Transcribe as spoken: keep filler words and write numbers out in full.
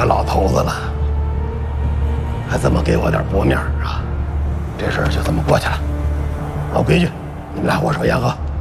个老头子了，还这么给我点薄面啊？这事儿就这么过去了。老规矩，你们俩握手言和。